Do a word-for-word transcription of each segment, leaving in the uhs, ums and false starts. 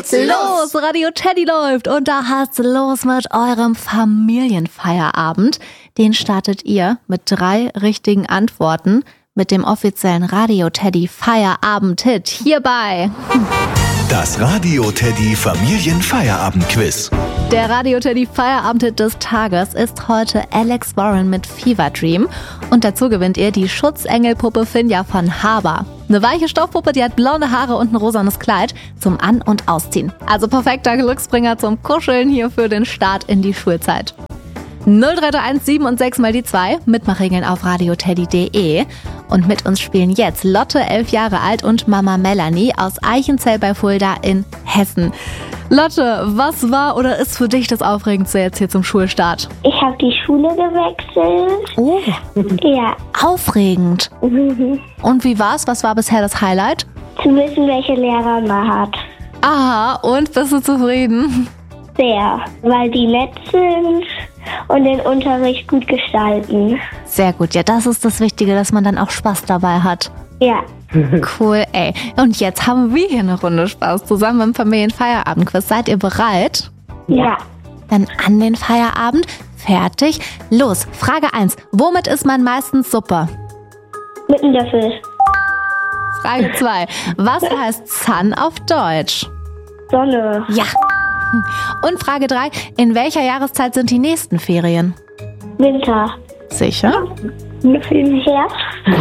geht's los. Radio Teddy läuft und da hat's los mit eurem Familienfeierabend. Den startet ihr mit drei richtigen Antworten mit dem offiziellen Radio Teddy Feierabend-Hit hierbei. Das Radio Teddy Familienfeierabend-Quiz. Der Radio Teddy Feierabend-Hit des Tages ist heute Alex Warren mit Fever Dream. Und dazu gewinnt ihr die Schutzengelpuppe Finja von Haber. Eine weiche Stoffpuppe, die hat blonde Haare und ein rosanes Kleid zum An- und Ausziehen. Also perfekter Glücksbringer zum Kuscheln hier für den Start in die Schulzeit. null drei drei eins sieben und sechs mal die zwei. Mitmachregeln auf radioteddy punkt de. Und mit uns spielen jetzt Lotte, elf Jahre alt, und Mama Melanie aus Eichenzell bei Fulda in Hessen. Lotte, was war oder ist für dich das Aufregendste jetzt hier zum Schulstart? Ich habe die Schule gewechselt. Oh, Ja. aufregend. Mhm. Und wie war's? Was war bisher das Highlight? Zu wissen, welche Lehrer man hat. Aha, und bist du zufrieden? Sehr. Weil die nett sind und den Unterricht gut gestalten. Sehr gut, ja, das ist das Wichtige, dass man dann auch Spaß dabei hat. Ja. Cool, ey. Und jetzt haben wir hier eine Runde Spaß zusammen im Familienfeierabend-Quiz. Seid ihr bereit? Ja. Dann an den Feierabend. Fertig. Los, Frage eins. Womit isst man meistens Suppe? Mit einem Löffel. Frage zwei. Was heißt Sun auf Deutsch? Sonne. Ja. Und Frage drei. In welcher Jahreszeit sind die nächsten Ferien? Winter. Sicher? Im Herbst.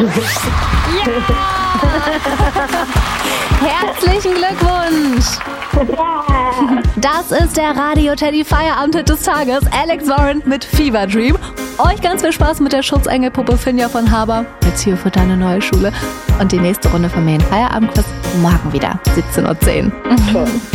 Herzlichen Glückwunsch! Ja. Das ist der Radio Teddy Feierabend des Tages. Alex Warren mit Fever Dream. Euch ganz viel Spaß mit der Schutzengelpuppe Finja von Haber. Jetzt hier für deine neue Schule. Und die nächste Runde Familienfeierabend-Quiz morgen wieder, siebzehn Uhr zehn. Toll.